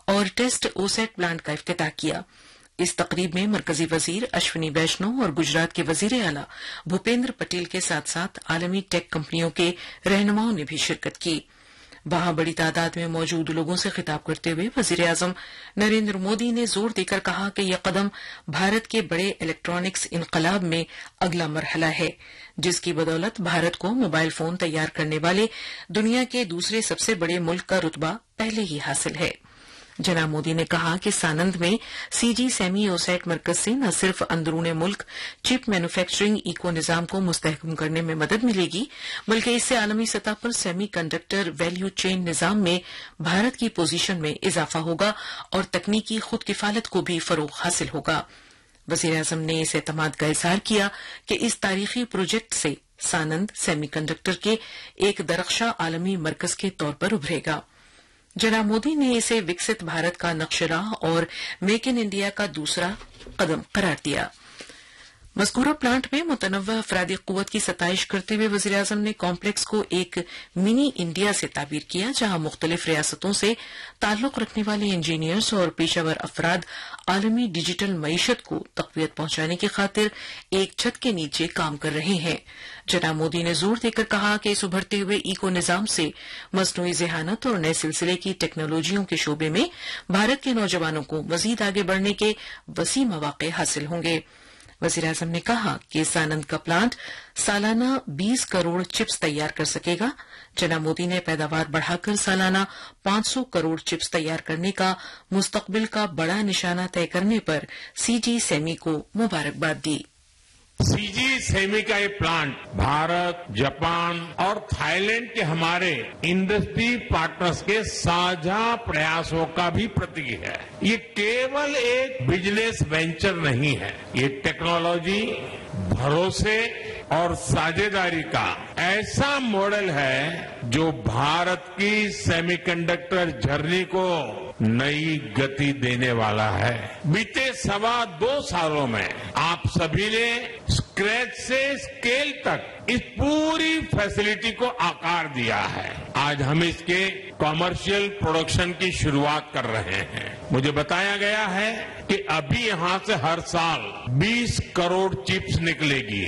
और test OSAT plant का इफ्तिताह किया। इस तकरीब में मरकजी वजीर अश्विनी वैष्णव और गुजरात के वजीर आला भूपेंद्र पटेल के साथ साथ आलमी टेक कंपनियों के रहनुमाओं ने भी शिरकत की। वहां बड़ी तादाद में मौजूद लोगों से खिताब करते हुए वजीर आजम नरेंद्र मोदी ने जोर देकर कहा कि यह कदम भारत के बड़े इलेक्ट्रॉनिक्स इनकलाब में अगला मरहला है, जिसकी बदौलत भारत को मोबाइल फोन तैयार करने वाले दुनिया के दूसरे सबसे बड़े मुल्क का रुतबा पहले ही हासिल है। जनाब मोदी ने कहा कि सानंद में सीजी सेमी ओसेट मरकज से न सिर्फ अंदरूने मुल्क चिप मैन्युफैक्चरिंग इको निजाम को मुस्तहकम करने में मदद मिलेगी, बल्कि इससे आलमी सतह पर सेमी कंडक्टर वैल्यू चेन निजाम में भारत की पोजीशन में इजाफा होगा और तकनीकी खुद किफालत को भी फरोग हासिल होगा। वजीर आजम ने इस एतमाद का इजहार किया कि इस तारीखी प्रोजेक्ट से सानंद सेमी कंडक्टर के एक दरख्शा आलमी मरकज के तौर पर उभरेगा। जनाब मोदी ने इसे विकसित भारत का नक्शराह और मेक इन इंडिया का दूसरा कदम करार दिया। मज़कूरा प्लांट में मुतनव्वा अफरादी कुव्वत की सताइश करते हुए वज़ीर आज़म ने कॉम्प्लेक्स को एक मिनी इंडिया से ताबीर किया, जहां मुख्तलिफ रियासतों से ताल्लुक रखने वाले इंजीनियर्स और पेशावर अफराद आलमी डिजिटल मईशत को तक़वियत पहुंचाने की खातिर एक छत के नीचे काम कर रहे हैं। जनाब मोदी ने जोर देकर कहा कि इस उभरते हुए इको निजाम से मसनूई ज़हानत और नए सिलसिले की टेक्नोलॉजियों के शोबे में भारत के नौजवानों को मजीद आगे बढ़ने के वसी मौक़े हासिल होंगे। वज़ीर आज़म ने कहा कि सानंद का प्लांट सालाना 20 करोड़ चिप्स तैयार कर सकेगा। जनाब मोदी ने पैदावार बढ़ाकर सालाना 500 करोड़ चिप्स तैयार करने का मुस्तकबिल का बड़ा निशाना तय करने पर सीजी सेमी को मुबारकबाद दी। सीजी सेमी का ये प्लांट भारत, जापान और थाईलैंड के हमारे इंडस्ट्री पार्टनर्स के साझा प्रयासों का भी प्रतीक है। ये केवल एक बिजनेस वेंचर नहीं है, ये टेक्नोलॉजी, भरोसे और साझेदारी का ऐसा मॉडल है जो भारत की सेमीकंडक्टर जर्नी को नई गति देने वाला है। बीते 2.25 सालों में आप सभी ने स्क्रैच से स्केल तक इस पूरी फैसिलिटी को आकार दिया है। आज हम इसके कॉमर्शियल प्रोडक्शन की शुरुआत कर रहे हैं। मुझे बताया गया है कि अभी यहां से हर साल 20 करोड़ चिप्स निकलेगी।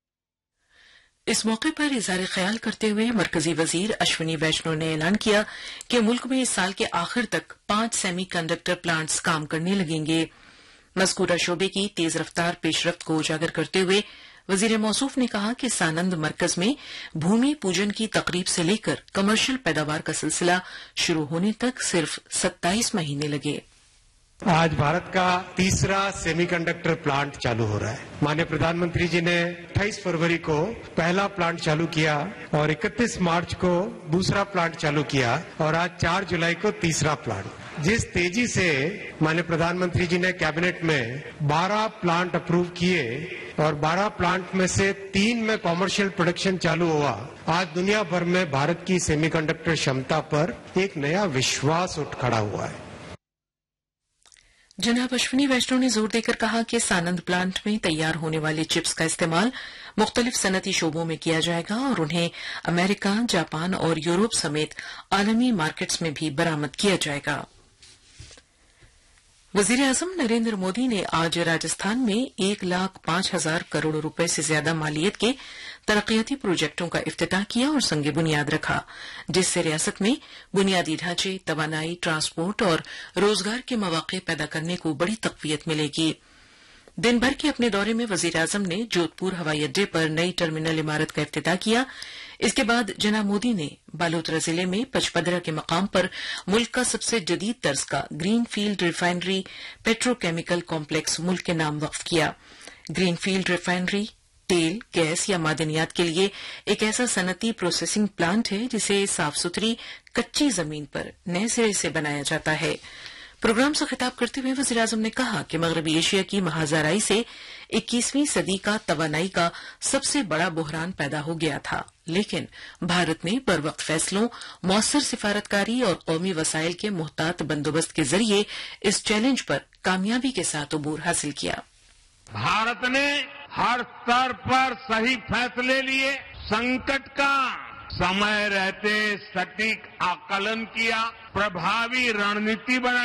इस मौके पर इज़हार ख्याल करते हुए मरकजी वजीर अश्विनी वैष्णव ने ऐलान किया कि मुल्क में इस साल के आखिर तक 5 सेमी कंडक्टर प्लांट्स काम करने लगेंगे। मज़कूरा शोबे की तेज रफ्तार पेशरफ्त को उजागर करते हुए वजीर मौसूफ ने कहा कि सानंद मरकज में भूमि पूजन की तकरीब से लेकर कमर्शियल पैदावार का सिलसिला शुरू होने तक सिर्फ 27 महीने लगे। आज भारत का तीसरा सेमीकंडक्टर प्लांट चालू हो रहा है। माननीय प्रधानमंत्री जी ने 28 फरवरी को पहला प्लांट चालू किया और 31 मार्च को दूसरा प्लांट चालू किया और आज 4 जुलाई को तीसरा प्लांट। जिस तेजी से माननीय प्रधानमंत्री जी ने कैबिनेट में 12 प्लांट अप्रूव किए और 12 प्लांट में से 3 में कॉमर्शियल प्रोडक्शन चालू हुआ, आज दुनिया भर में भारत की सेमीकंडक्टर क्षमता पर एक नया विश्वास उठ खड़ा हुआ है। जनाब अश्विनी वैष्णव ने जोर देकर कहा कि सानंद प्लांट में तैयार होने वाले चिप्स का इस्तेमाल मुख्तलिफ सनती शोबों में किया जाएगा और उन्हें अमेरिका, जापान और यूरोप समेत आलमी मार्केट्स में भी बरामद किया जाएगा। वजीर आजम नरेंद्र मोदी ने आज राजस्थान में 1,05,000 करोड़ रुपए से ज्यादा मालियत के तरक्याती प्रोजेक्टों का इफ्तिताह किया और संगे बुनियाद रखा, जिससे रियासत में बुनियादी ढांचे, तवानाई, ट्रांसपोर्ट और रोजगार के मौके पैदा करने को बड़ी तक़वियत मिलेगी। दिन भर के अपने दौरे में वजीर आजम ने जोधपुर हवाई अड्डे पर नई टर्मिनल इमारत का इफ्तिताह किया। इसके बाद जनाब मोदी ने बालोतरा जिले में पचपदरा के मकाम पर मुल्क का सबसे जदीद तर्ज का green field refinery petrochemical complex मुल्क के नाम वक्फ किया। ग्रीन फील्ड रिफाइनरी तेल, गैस या मादनियात के लिए एक ऐसा सनती प्रोसेसिंग प्लांट है जिसे साफ सुथरी कच्ची जमीन पर नए सिरे से बनाया जाता है। प्रोग्राम से खिताब करते हुए वज़ीर आज़म ने कहा कि मगरबी एशिया की महाजराई से 21वीं सदी का तवानाई का सबसे बड़ा बुहरान पैदा हो गया था, लेकिन भारत ने बरवक्त फैसलों, मौसर सिफारतकारी और कौमी वसाइल के मुहतात बंदोबस्त के जरिए इस चैलेंज पर कामयाबी के साथ अबूर हासिल किया। भारत ने हर स्तर पर सही फैसले लिए, संकट का समय रहते सटीक आकलन किया, प्रभावी रणनीति बनाई।